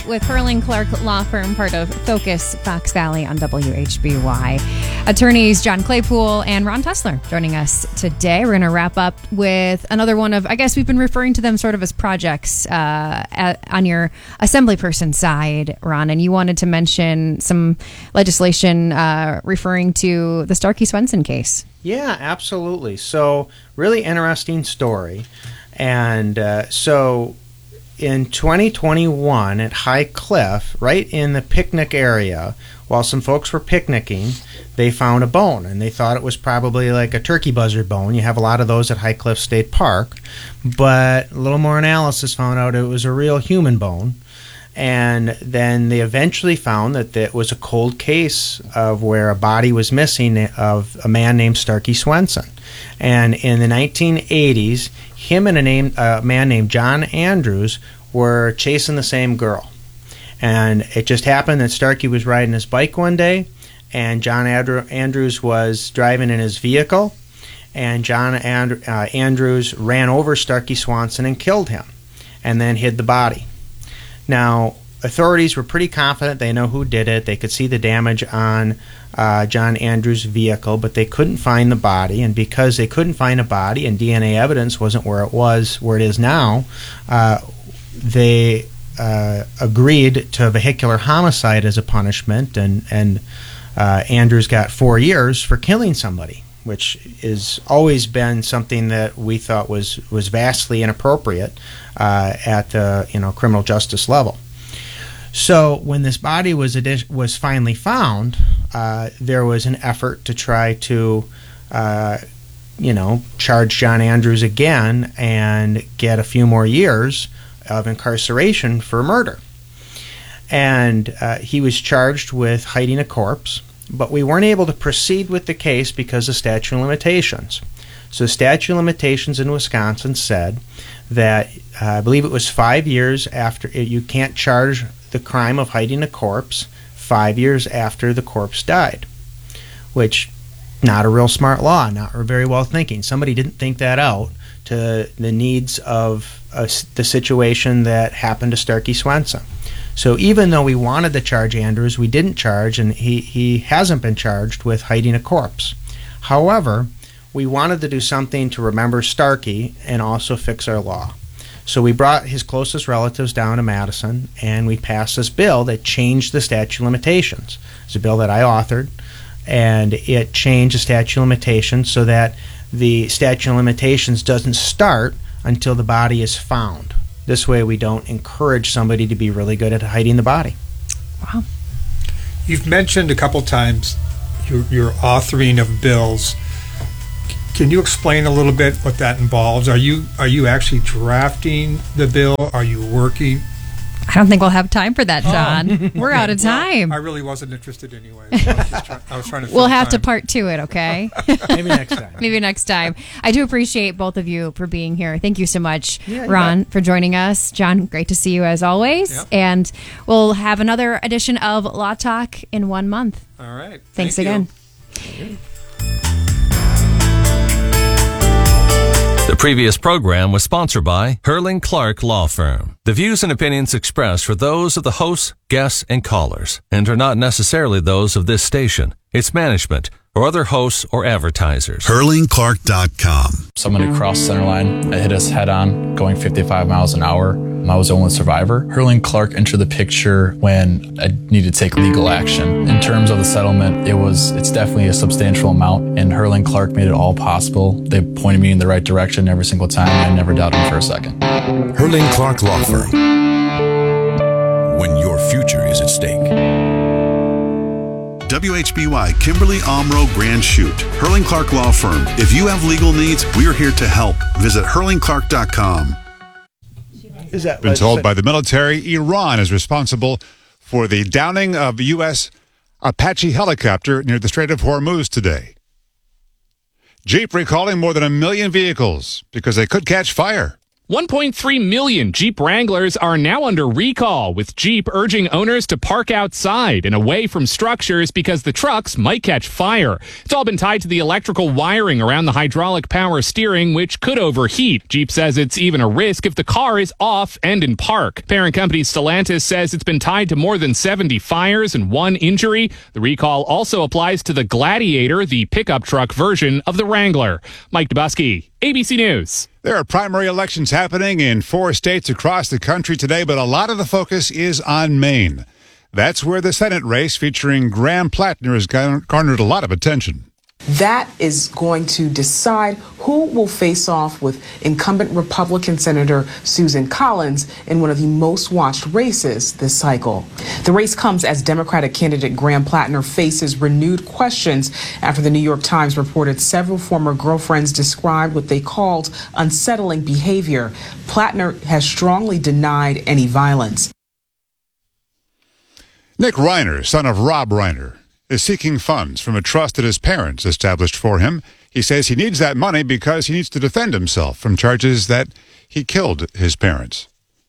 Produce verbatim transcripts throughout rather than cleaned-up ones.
with Herling Clark Law Firm, part of Focus Fox Valley on W H B Y. Attorneys John Claypool and Ron Tussler joining us today. We're going to wrap up with another one of, I guess we've been referring to them sort of as projects uh, at, on your assembly person side, Ron, and you wanted to mention some legislation uh, referring to the Starkey Swenson case. Yeah, absolutely. So, really interesting story. And uh, so, in twenty twenty-one at High Cliff, right in the picnic area, while some folks were picnicking, they found a bone, and they thought it was probably like a turkey buzzard bone. You have a lot of those at High Cliff State Park, but a little more analysis found out it was a real human bone. And then they eventually found that it was a cold case of where a body was missing of a man named Starkey Swenson. And in the nineteen eighties, him and a name, uh, man named John Andrews were chasing the same girl. And it just happened that Starkey was riding his bike one day, and John Andrew- Andrews was driving in his vehicle, and John And- uh, Andrews ran over Starkey Swenson and killed him, and then hid the body. Now, authorities were pretty confident they know who did it. They could see the damage on uh, John Andrews' vehicle, but they couldn't find the body. And because they couldn't find a body and D N A evidence wasn't where it was, where it is now, uh, they uh, agreed to vehicular homicide as a punishment, and, and uh, Andrews got four years for killing somebody, which has always been something that we thought was, was vastly inappropriate uh, at the you know criminal justice level. So when this body was adi- was finally found, uh, there was an effort to try to uh, you know charge John Andrews again and get a few more years of incarceration for murder. And uh, he was charged with hiding a corpse, but we weren't able to proceed with the case because of statute of limitations. So statute of limitations in Wisconsin said that uh, I believe it was five years after, you can't charge the crime of hiding a corpse five years after the corpse died, which not a real smart law, not very well thinking. Somebody didn't think that out to the needs of uh, the situation that happened to Starkey Swenson. So even though we wanted to charge Andrews, we didn't charge, and he, he hasn't been charged with hiding a corpse. However, we wanted to do something to remember Starkey and also fix our law. So we brought his closest relatives down to Madison, and we passed this bill that changed the statute of limitations. It's a bill that I authored, and it changed the statute of limitations so that the statute of limitations doesn't start until the body is found. This way we don't encourage somebody to be really good at hiding the body. Wow. You've mentioned a couple times your, your authoring of bills. Can you explain a little bit what that involves? Are you are you actually drafting the bill? Are you working? I don't think we'll have time for that, John. Oh. We're out of time. Well, I really wasn't interested anyway. So I, was just try, I was trying to. We'll have time. to part two it, okay? Maybe next time. Maybe next time. I do appreciate both of you for being here. Thank you so much, yeah, Ron, yeah. for joining us. John, great to see you as always. Yep. And we'll have another edition of Law Talk in one month. All right. Thanks Thank again. You. The previous program was sponsored by Herling Clark Law Firm. The views and opinions expressed are those of the hosts, guests, and callers, and are not necessarily those of this station, its management, or other hosts or advertisers. Herling Clark dot com. Somebody crossed center line. It hit us head on, going fifty-five miles an hour. I was the only survivor. Herling Clark entered the picture when I needed to take legal action. In terms of the settlement, it was it's definitely a substantial amount, and Herling Clark made it all possible. They pointed me in the right direction every single time, and I never doubted them for a second. Herling Clark Law Firm. When your future is at stake. W H B Y Kimberly Omro Grand Chute. Herling Clark Law Firm. If you have legal needs, we are here to help. Visit Herling Clark dot com. Is that Been told by the military Iran is responsible for the downing of U S Apache helicopter near the Strait of Hormuz today. Jeep recalling more than a million vehicles because they could catch fire. one point three million Jeep Wranglers are now under recall, with Jeep urging owners to park outside and away from structures because the trucks might catch fire. It's all been tied to the electrical wiring around the hydraulic power steering, which could overheat. Jeep says it's even a risk if the car is off and in park. Parent company Stellantis says it's been tied to more than seventy fires and one injury. The recall also applies to the Gladiator, the pickup truck version of the Wrangler. Mike Dubusky, A B C News. There are primary elections happening in four states across the country today, but a lot of the focus is on Maine. That's where the Senate race featuring Graham Plattner has garnered a lot of attention. That is going to decide who will face off with incumbent Republican Senator Susan Collins in one of the most watched races this cycle. The race comes as Democratic candidate Graham Plattner faces renewed questions after the New York Times reported several former girlfriends described what they called unsettling behavior. Plattner has strongly denied any violence. Nick Reiner, son of Rob Reiner, is seeking funds from a trust that his parents established for him. He says he needs that money because he needs to defend himself from charges that he killed his parents.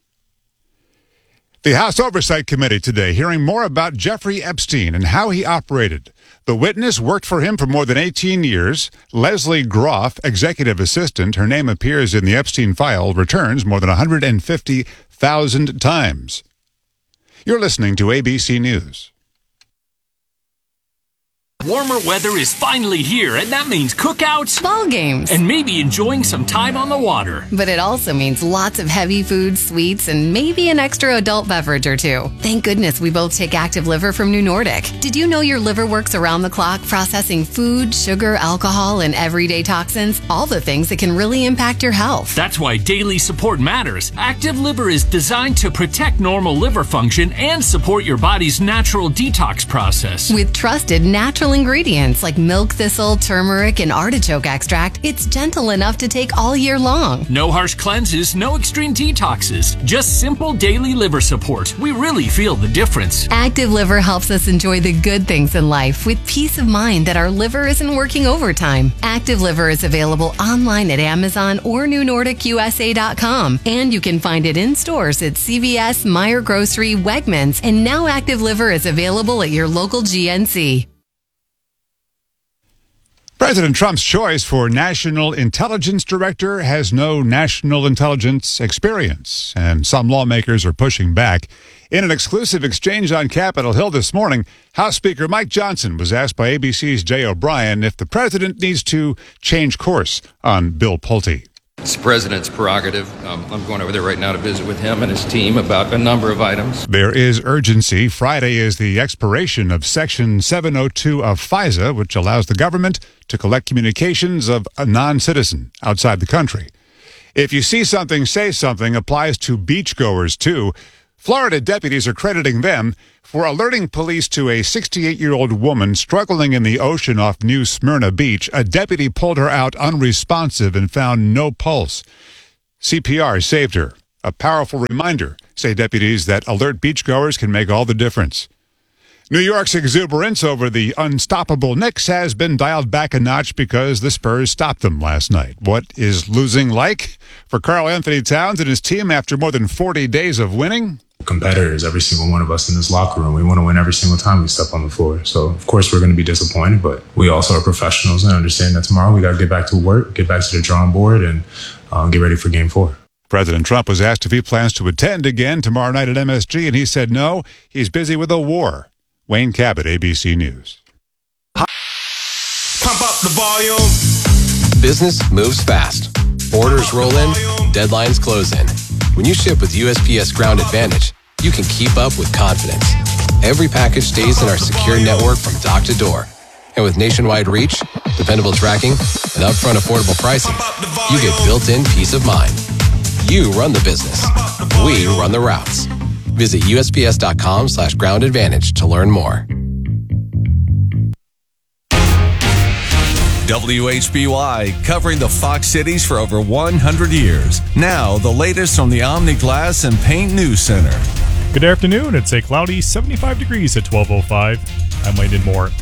The House Oversight Committee today hearing more about Jeffrey Epstein and how he operated. The witness worked for him for more than eighteen years. Leslie Groff, executive assistant, her name appears in the Epstein file, returns more than one hundred fifty thousand times. You're listening to A B C News. Warmer weather is finally here, and that means cookouts, ball games, and maybe enjoying some time on the water. But it also means lots of heavy food, sweets, and maybe an extra adult beverage or two. Thank goodness we both take Active Liver from New Nordic. Did you know your liver works around the clock processing food, sugar, alcohol, and everyday toxins? All the things that can really impact your health. That's why daily support matters. Active Liver is designed to protect normal liver function and support your body's natural detox process. With trusted natural ingredients like milk thistle, turmeric, and artichoke extract, it's gentle enough to take all year long. No harsh cleanses, no extreme detoxes, just simple daily liver support. We really feel the difference. Active Liver helps us enjoy the good things in life with peace of mind that our liver isn't working overtime. Active Liver is available online at Amazon or New Nordic U S A dot com, and you can find it in stores at C V S, Meijer Grocery, Wegmans, and now Active Liver is available at your local G N C. President Trump's choice for National Intelligence Director has no national intelligence experience, and some lawmakers are pushing back. In an exclusive exchange on Capitol Hill this morning, House Speaker Mike Johnson was asked by A B C's Jay O'Brien if the president needs to change course on Bill Pulte. It's the president's prerogative. Um, I'm going over there right now to visit with him and his team about a number of items. There is urgency. Friday is the expiration of Section seven oh two of FISA, which allows the government to collect communications of a non-citizen outside the country. If you see something, say something applies to beachgoers, too. Florida deputies are crediting them for alerting police to a sixty-eight-year-old woman struggling in the ocean off New Smyrna Beach. A deputy pulled her out unresponsive and found no pulse. C P R saved her. A powerful reminder, say deputies, that alert beachgoers can make all the difference. New York's exuberance over the unstoppable Knicks has been dialed back a notch because the Spurs stopped them last night. What is losing like for Karl Anthony Towns and his team after more than forty days of winning? Competitors, every single one of us in this locker room. We want to win every single time we step on the floor. So, of course, we're going to be disappointed, but we also are professionals and understand that tomorrow we got to get back to work, get back to the drawing board, and um, get ready for game four. President Trump was asked if he plans to attend again tomorrow night at M S G, and he said no, he's busy with a war. Wayne Cabot, A B C News. Pump up the volume. Business moves fast. Orders roll in, deadlines close in. When you ship with U S P S Ground Advantage, you can keep up with confidence. Every package stays in our secure network from dock to door. And with nationwide reach, dependable tracking, and upfront affordable pricing, you get built-in peace of mind. You run the business. We run the routes. Visit USPS.com slash ground advantage to learn more. W H B Y, covering the Fox Cities for over one hundred years. Now, the latest from the Omni Glass and Paint News Center. Good afternoon. It's a cloudy seventy-five degrees at twelve oh five. I'm Landon Moore.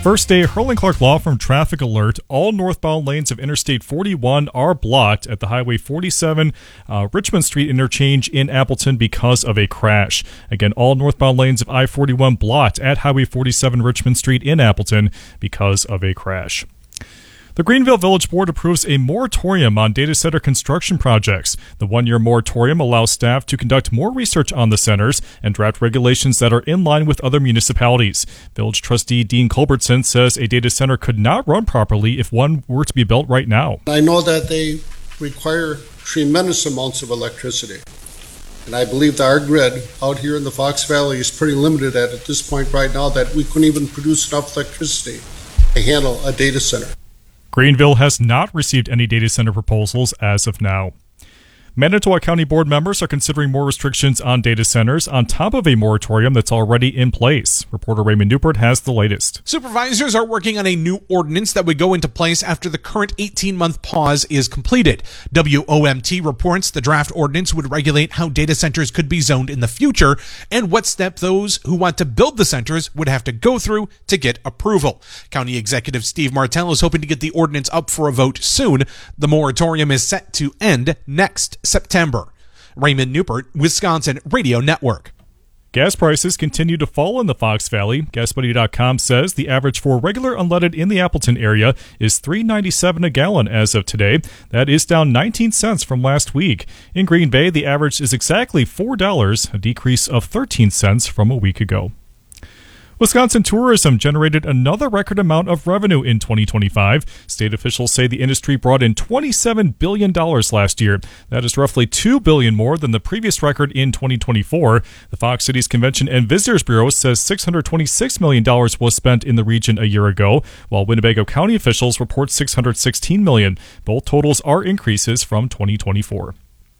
First day Hurling Clark Law Firm traffic alert. All northbound lanes of Interstate forty-one are blocked at the Highway forty-seven uh, Richmond Street interchange in Appleton because of a crash. Again, all northbound lanes of I forty-one blocked at Highway forty-seven Richmond Street in Appleton because of a crash. The Greenville Village Board approves a moratorium on data center construction projects. The one-year moratorium allows staff to conduct more research on the centers and draft regulations that are in line with other municipalities. Village trustee Dean Culbertson says a data center could not run properly if one were to be built right now. I know that they require tremendous amounts of electricity. And I believe that our grid out here in the Fox Valley is pretty limited at, at this point right now that we couldn't even produce enough electricity to handle a data center. Greenville has not received any data center proposals as of now. Manitowoc County Board members are considering more restrictions on data centers on top of a moratorium that's already in place. Reporter Raymond Newport has the latest. Supervisors are working on a new ordinance that would go into place after the current eighteen-month pause is completed. W O M T reports the draft ordinance would regulate how data centers could be zoned in the future and what step those who want to build the centers would have to go through to get approval. County Executive Steve Martell is hoping to get the ordinance up for a vote soon. The moratorium is set to end next September. Raymond Newport, Wisconsin Radio Network. Gas prices continue to fall in the Fox Valley. Gas Buddy dot com says the average for regular unleaded in the Appleton area is three dollars and ninety-seven cents a gallon as of today. That is down nineteen cents from last week. In Green Bay, the average is exactly four dollars, a decrease of thirteen cents from a week ago. Wisconsin tourism generated another record amount of revenue in twenty twenty-five. State officials say the industry brought in twenty-seven billion dollars last year. That is roughly two billion dollars more than the previous record in twenty twenty-four. The Fox Cities Convention and Visitors Bureau says six hundred twenty-six million dollars was spent in the region a year ago, while Winnebago County officials report six hundred sixteen million dollars. Both totals are increases from twenty twenty-four.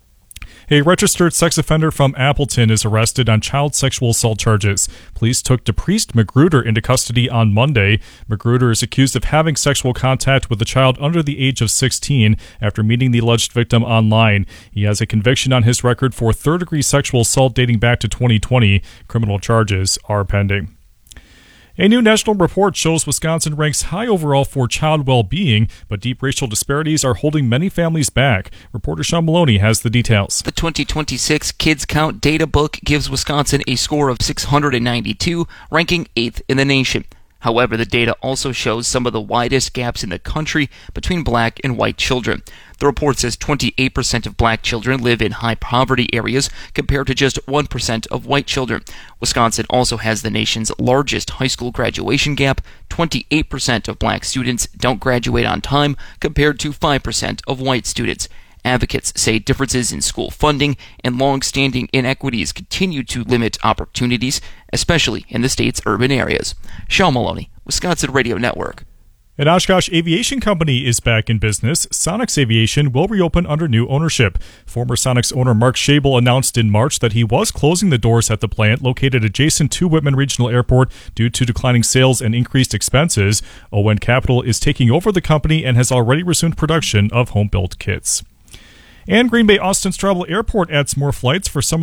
A registered sex offender from Appleton is arrested on child sexual assault charges. Police took DePriest Magruder into custody on Monday. Magruder is accused of having sexual contact with a child under the age of sixteen after meeting the alleged victim online. He has a conviction on his record for third-degree sexual assault dating back to twenty twenty. Criminal charges are pending. A new national report shows Wisconsin ranks high overall for child well-being, but deep racial disparities are holding many families back. Reporter Sean Maloney has the details. The twenty twenty-six Kids Count Data Book gives Wisconsin a score of six hundred ninety-two, ranking eighth in the nation. However, the data also shows some of the widest gaps in the country between black and white children. The report says twenty-eight percent of black children live in high poverty areas compared to just one percent of white children. Wisconsin also has the nation's largest high school graduation gap. twenty-eight percent of black students don't graduate on time compared to five percent of white students. Advocates say differences in school funding and long-standing inequities continue to limit opportunities, especially in the state's urban areas. Sean Maloney, Wisconsin Radio Network. An Oshkosh aviation company is back in business. Sonics Aviation will reopen under new ownership. Former Sonics owner Mark Schabel announced in March that he was closing the doors at the plant located adjacent to Whitman Regional Airport due to declining sales and increased expenses. Owen Capital is taking over the company and has already resumed production of home-built kits. And Green Bay Austin Straubel Airport adds more flights for some